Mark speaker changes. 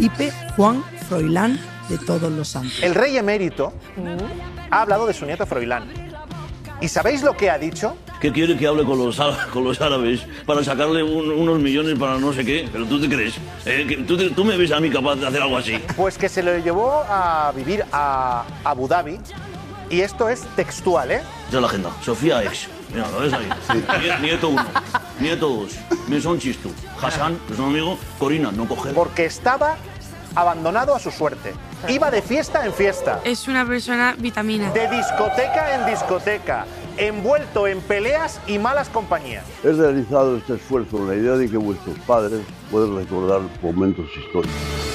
Speaker 1: Felipe Juan Froilán de Todos los Santos.
Speaker 2: El rey emérito ha hablado de su nieto Froilán. ¿Y sabéis lo que ha dicho?
Speaker 3: Que quiere que hable con los árabes para sacarle unos millones para no sé qué. ¿Pero tú te crees? ¿Tú me ves a mí capaz de hacer algo así?
Speaker 2: Pues que se lo llevó a vivir a Abu Dhabi. Y esto es textual, ¿eh?
Speaker 3: Esa es la agenda. Sofía X. Mira, ¿lo ves ahí? Sí. Nieto 1, nieto 2, Mesón Chistu, Hassan, que es un amigo, Corina, no coger.
Speaker 2: Porque estaba abandonado a su suerte. Iba de fiesta en fiesta.
Speaker 4: Es una persona vitamina.
Speaker 2: De discoteca en discoteca. Envuelto en peleas y malas compañías.
Speaker 5: He realizado este esfuerzo con la idea de que vuestros padres puedan recordar momentos históricos.